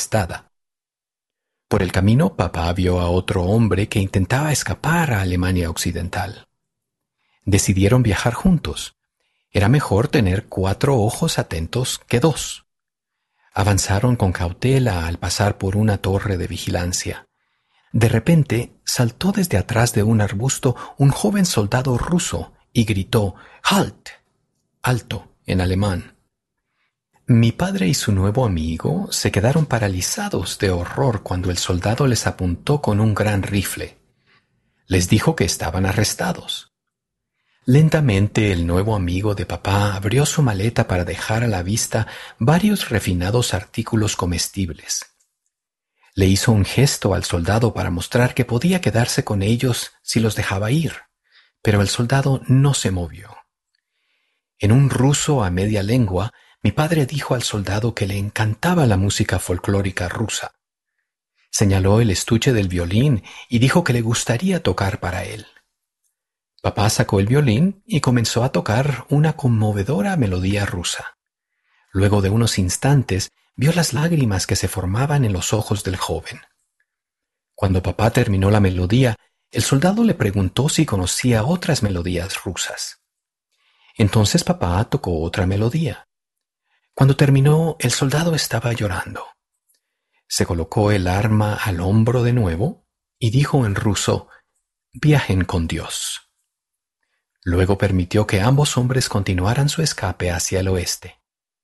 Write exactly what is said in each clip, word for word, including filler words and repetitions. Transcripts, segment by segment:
infestada. Por el camino, papá vio a otro hombre que intentaba escapar a Alemania Occidental. Decidieron viajar juntos. Era mejor tener cuatro ojos atentos que dos. Avanzaron con cautela al pasar por una torre de vigilancia. De repente, saltó desde atrás de un arbusto un joven soldado ruso y gritó «Halt», alto, en alemán. Mi padre y su nuevo amigo se quedaron paralizados de horror cuando el soldado les apuntó con un gran rifle. Les dijo que estaban arrestados. Lentamente el nuevo amigo de papá abrió su maleta para dejar a la vista varios refinados artículos comestibles. Le hizo un gesto al soldado para mostrar que podía quedarse con ellos si los dejaba ir, pero el soldado no se movió. En un ruso a media lengua, mi padre dijo al soldado que le encantaba la música folclórica rusa. Señaló el estuche del violín y dijo que le gustaría tocar para él. Papá sacó el violín y comenzó a tocar una conmovedora melodía rusa. Luego de unos instantes, vio las lágrimas que se formaban en los ojos del joven. Cuando papá terminó la melodía, el soldado le preguntó si conocía otras melodías rusas. Entonces papá tocó otra melodía. Cuando terminó, el soldado estaba llorando. Se colocó el arma al hombro de nuevo y dijo en ruso, «Viajen con Dios». Luego permitió que ambos hombres continuaran su escape hacia el oeste.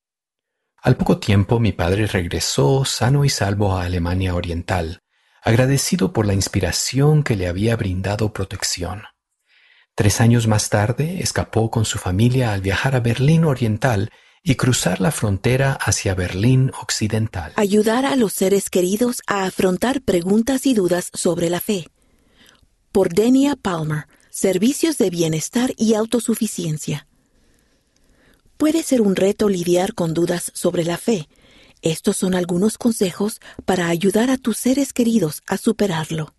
Al poco tiempo mi padre regresó sano y salvo a Alemania Oriental, agradecido por la inspiración que le había brindado protección. Tres años más tarde escapó con su familia al viajar a Berlín Oriental y cruzar la frontera hacia Berlín Occidental. Ayudar a los seres queridos a afrontar preguntas y dudas sobre la fe. Por Denia Palmer, Servicios de Bienestar y Autosuficiencia. Puede ser un reto lidiar con dudas sobre la fe. Estos son algunos consejos para ayudar a tus seres queridos a superarlo.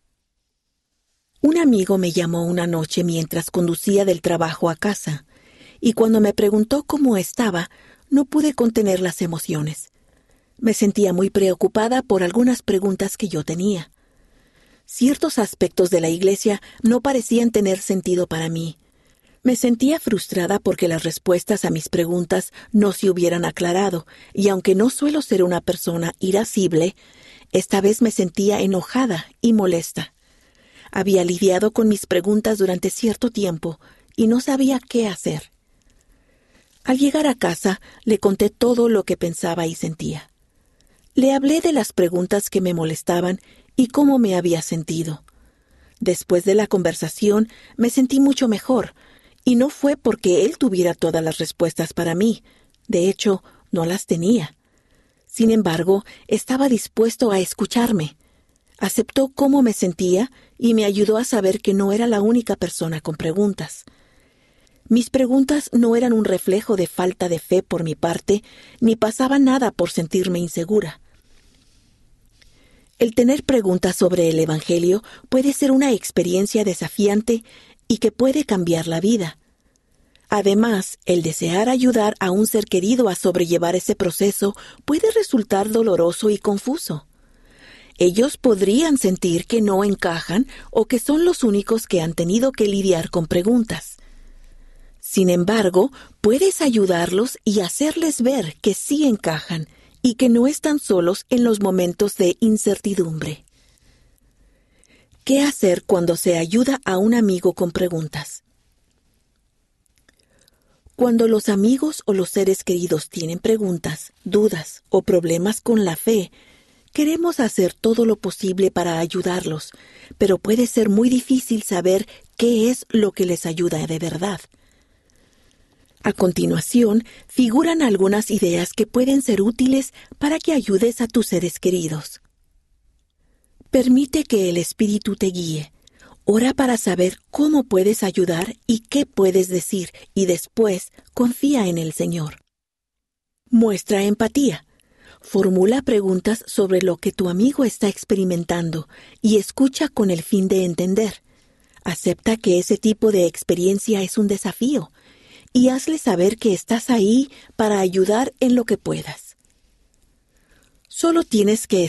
Un amigo me llamó una noche mientras conducía del trabajo a casa, y cuando me preguntó cómo estaba, no pude contener las emociones. Me sentía muy preocupada por algunas preguntas que yo tenía. Ciertos aspectos de la iglesia no parecían tener sentido para mí. Me sentía frustrada porque las respuestas a mis preguntas no se hubieran aclarado, y aunque no suelo ser una persona irascible, esta vez me sentía enojada y molesta. Había lidiado con mis preguntas durante cierto tiempo y no sabía qué hacer. Al llegar a casa, le conté todo lo que pensaba y sentía. Le hablé de las preguntas que me molestaban y cómo me había sentido. Después de la conversación, me sentí mucho mejor, y no fue porque él tuviera todas las respuestas para mí. De hecho, no las tenía. Sin embargo, estaba dispuesto a escucharme. Aceptó cómo me sentía y me ayudó a saber que no era la única persona con preguntas. Mis preguntas no eran un reflejo de falta de fe por mi parte, ni pasaba nada por sentirme insegura. El tener preguntas sobre el Evangelio puede ser una experiencia desafiante y que puede cambiar la vida. Además, el desear ayudar a un ser querido a sobrellevar ese proceso puede resultar doloroso y confuso. Ellos podrían sentir que no encajan o que son los únicos que han tenido que lidiar con preguntas. Sin embargo, puedes ayudarlos y hacerles ver que sí encajan y que no están solos en los momentos de incertidumbre. ¿Qué hacer cuando se ayuda a un amigo con preguntas? Cuando los amigos o los seres queridos tienen preguntas, dudas o problemas con la fe, queremos hacer todo lo posible para ayudarlos, pero puede ser muy difícil saber qué es lo que les ayuda de verdad. A continuación, figuran algunas ideas que pueden ser útiles para que ayudes a tus seres queridos. Permite que el Espíritu te guíe. Ora para saber cómo puedes ayudar y qué puedes decir, y después confía en el Señor. Muestra empatía. Formula preguntas sobre lo que tu amigo está experimentando y escucha con el fin de entender. Acepta que ese tipo de experiencia es un desafío y hazle saber que estás ahí para ayudar en lo que puedas. Solo tienes que